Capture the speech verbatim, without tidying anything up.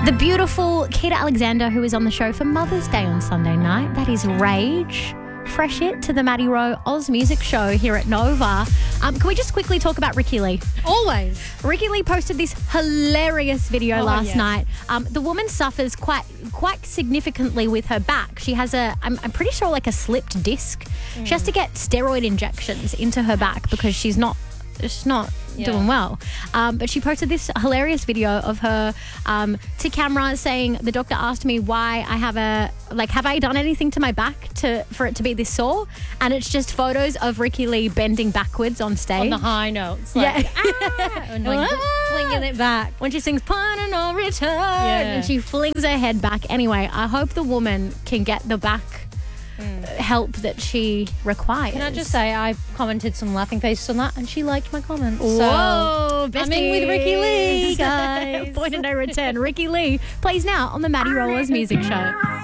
The beautiful Keita Alexander, who is on the show for Mother's Day on Sunday night. That is Rage. Fresh it to the Maddie Rowe Oz Music Show here at Nova. Um, can we just quickly talk about Ricki Lee? Always. Ricki Lee posted this hilarious video Oh, last yeah. night. Um, the woman suffers quite quite significantly with her back. She has a, I'm, I'm pretty sure, like a slipped disc. Mm. She has to get steroid injections into her back because she's not, she's not Yeah. doing well. Um, but she posted this hilarious video of her um, to camera saying, the doctor asked me why I have a, like, have I done anything to my back to for it to be this sore? And it's just photos of Ricki Lee bending backwards on stage. On the high notes. Like, Yeah. ah, and like flinging it back. When she sings Point of No Return Yeah. and she flings her head back. Anyway, I hope the woman can get the back help that she requires. Can I just say, I commented some laughing faces on that and she liked my comments. Whoa, So I'm in with Ricki Lee, besties. guys. Point of No Return. Ricki Lee plays now on the Maddie Rollers Music Show.